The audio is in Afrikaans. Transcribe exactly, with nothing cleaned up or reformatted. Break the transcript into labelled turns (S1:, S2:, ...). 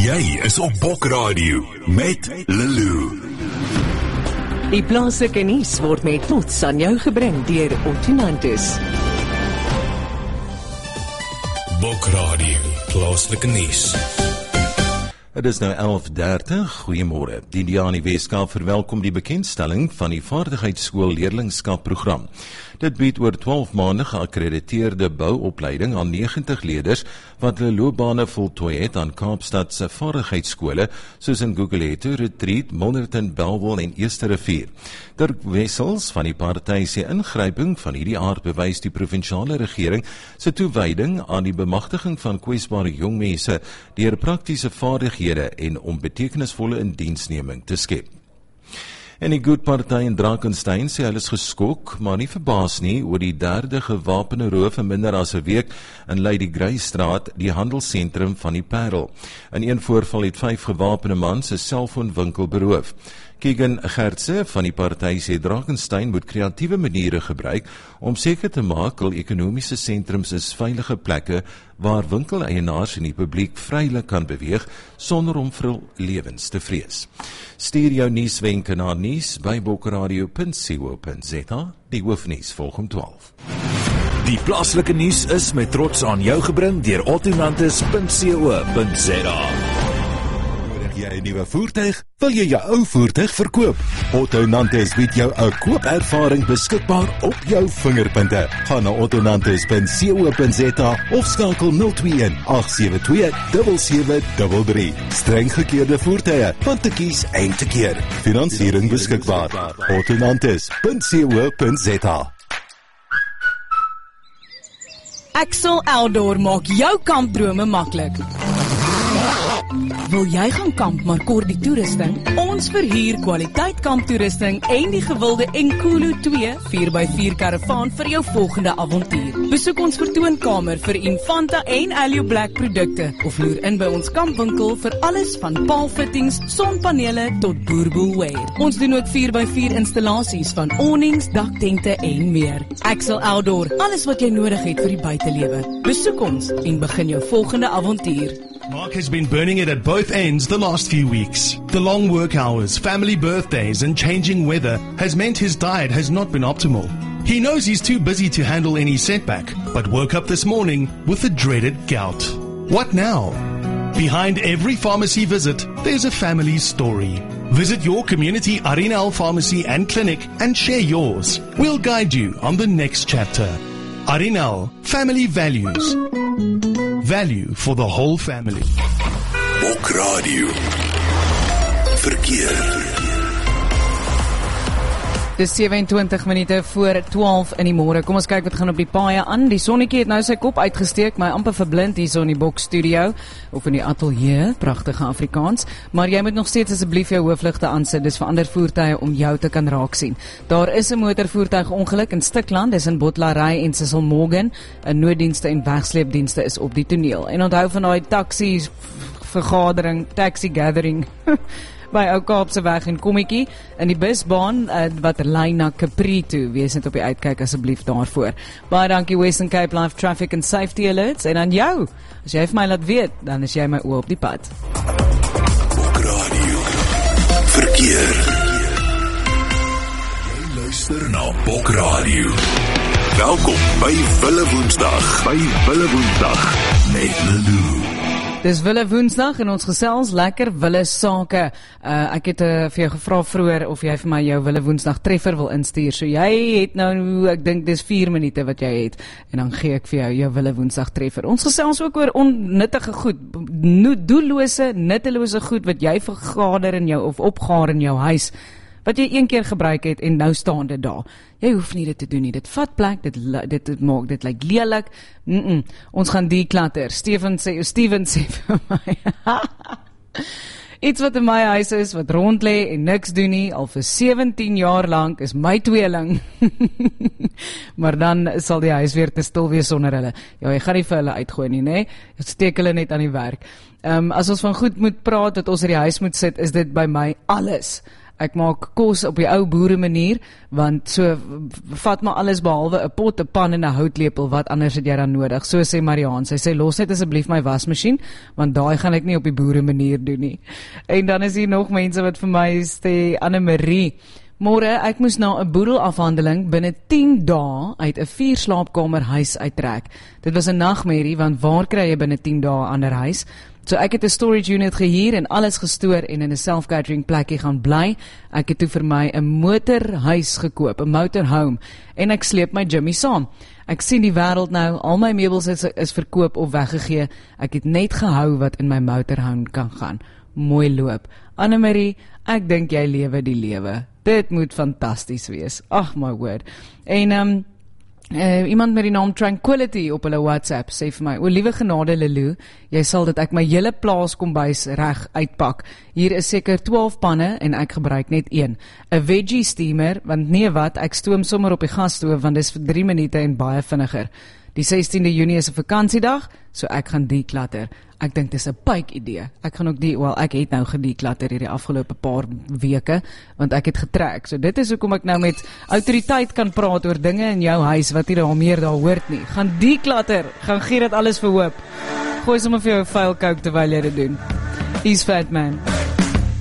S1: Jy is op Bok Radio met Lulu.
S2: Die plaaslike nuus word met trots aan jou gebring deur Ottonantes.
S1: Bok Radio, plaaslike nuus.
S3: Het is nou elf dertig, goeiemôre. Die D A in die Weskaap verwelkom die bekendstelling van die Vaardigheidsskool Leerlingskap-program. Dit bied oor twaalf maande geakkrediteerde bouopleiding aan negentig leerders wat hulle loopbane voltooi het aan Kaapstad se vaardigheidsskole soos in Guguletu, Retreat, Milnerton, Bellville en Eerste Rivier. Dirk Wessels van die party sê ingryping van hierdie aard bewys die provinsiale regering se toewyding aan die bemagtiging van kwesbare jong mense deur praktiese vaardighede en om betekenisvolle indiensneming te skep. En die Good Party in Drakensberg sê hulle is geskok, maar nie verbaas nie oor die derde gewapende roof in minder as 'n week in Lady Grey Straat, die handelsentrum van die Parel. In een voorval het vyf gewapende mans 'n selfoonwinkel beroof. Keegan Gertse van die party sê Drakensberg moet kreatiewe maniere gebruik om seker te maak hul ekonomiese sentrums is veilige plekke waar winkeleienaars en die publiek vrylik kan beweeg sonder om vir hul lewens te vrees. Stuur jou nuuswenke na nuus by bokradio punt co punt za. Die hoofnuus volg om twaalf.
S1: Die plaaslike nuus is met trots aan jou gebring deur ottonantes punt co punt za. Jy 'n nuwe voertuig? Wil jy jou ou voertuig verkoop? Ottonantes bied jou 'n koopervaring beskikbaar op jou vingerpunte. Gaan na ottonantes punt co punt za of skakel nul twee een agt sewe twee sewe sewe drie drie. Streng gekeurde voertuie, want te kies en te keer. Finansiering beskikbaar. ottonantes punt co punt za.
S4: Axel Outdoor maak jou kampdrome maklik. Wil jy gaan kamp maar kort die toerusting? Ons verhuur kwaliteit kamptoerusting en die gewilde Enkulu twee vier by vier karavaan vir jou volgende avontuur. Besoek ons vertoonkamer vir Infanta en Alio Black produkte of loer in by ons kampwinkel vir alles van paalfittings, sonpanele tot boerboelwear. Ons doen ook vier by vier installasies van awnings, daktente en meer. Axel Outdoor, alles wat jy nodig het vir die buitelewe. Besoek ons en begin jou volgende avontuur.
S5: Mark has been burning it at both ends the last few weeks. The long work hours, family birthdays, and changing weather has meant his diet has not been optimal. He knows he's too busy to handle any setback, but woke up this morning with the dreaded gout. What now? Behind every pharmacy visit, there's a family story. Visit your community Arinal pharmacy and clinic and share yours. We'll guide you on the next chapter. Arinal, family values. Value for the whole family.
S1: Bok Radio. Verkeer.
S4: Dis sewe-en-twintig minute voor twaalf in die môre. Kom ons kyk wat gaan op die paaie aan. Die sonnetjie het nou sy kop uitgesteek, my amper verblind hier so in die Bok studio of in die ateljee, pragtige Afrikaans. Maar jy moet nog steeds asseblief jou hoofligte aansit. Dis vir ander voertuie om jou te kan raak sien. Daar is 'n motorvoertuig ongeluk in Stikland, dis in Botlarey en Sisselmorgan. 'n Nooddienste en wegsleepdienste is op die toneel. En onthou van daai taxi vergadering, taxi gathering by Ou Kaapse weg en Kommetjie in die busbaan uh, wat lei na Capri toe. Wees net op die uitkyk asseblief daarvoor. Baie dankie Western Cape Life Traffic and Safety Alerts en aan jou. As jy vir my laat weet, dan is jy my oë op die pad.
S1: Bok Radio. Verkeer. Jy luister na Bok Radio. Welkom by Wille Woensdag. By Wille Woensdag met Lulu.
S4: Dis Wille Woensdag en ons gesels lekker wille sake. Uh, ek het uh, vir jou gevra vroeër of jy vir my jou Wille Woensdag treffer wil instuur. So jy het nou, ek dink dis vier minute wat jy het. En dan gee ek vir jou jou Wille Woensdag treffer. Ons gesels ook oor onnuttige goed, doellose, nuttelose goed wat jy vergader in jou of opgaar in jou huis. Wat jy een keer gebruik het en nou staan dit daar. Jy hoef nie dit te doen nie. Dit vat plek, dit dit, dit maak dit lyk lelik. Mm -mm. Ons gaan declutter. Steven sê, Steven sê vir my. Iets wat in my huis is, wat rond lê en niks doen nie, al vir sewentien jaar lank, is my tweeling. Maar dan sal die huis weer te stil wees sonder hulle. Ja, jy gaan nie vir hulle uitgooi nie, né? Jy steek hulle net aan die werk. Um, as ons van goed moet praat, dat ons in die huis moet sit, is dit by my alles. Ek maak kos op die ou boere manier, want so vat maar alles behalwe 'n pot, 'n pan en 'n houtlepel, wat anders het jy dan nodig? So sê Mariaan, sy sê los net asseblief my wasmasjien, want daai gaan ek nie op die boere manier doen nie. En dan is hier nog mense wat vir my sê, Anne Marie, môre, ek moes na 'n boedelafhandeling binne tien dae uit 'n vier slaapkamer huis uittrek. Dit was 'n nagmerrie, want waar kry jy binne tien dae 'n ander huis? So ek het 'n storage unit gehuur en alles gestoor en in 'n self-catering plekkie gaan bly. Ek het toe vir my 'n motorhuis gekoop, 'n motorhome, en ek sleep my Jimmy saam. Ek sien die wêreld nou, al my meubels is, is verkoop of weggegee. Ek het net gehou wat in my motorhome kan gaan. Mooi loop. Anne-Marie, ek dink jy lewe die lewe. Dit moet fantasties wees. Ag my word. En um, uh, iemand met die naam Tranquility op hulle WhatsApp sê vir my, o liewe genade Lelou, jy sal dat ek my hele plaas kombuis reg uitpak. Hier is seker twaalf panne en ek gebruik net een. 'n Veggie steamer, want nee wat, ek stoom sommer op die gasstoof want dis vir drie minute en baie vinniger. Die sestiende Junie is 'n vakansiedag, so ek gaan declutter. Ek dink dis 'n pyk idee. Ek gaan ook die, wel ek het nou gedeclutter hierdie afgelope paar weke, want ek het getrek. So dit is hoekom ek nou met autoriteit kan praat oor dinge in jou huis wat nie daar meer daar hoort nie. Gaan declutter, gaan gee dit alles verhoop. Gooi sommer vir jou 'n vuil coke terwyl jy dit doen. He's Fat Man.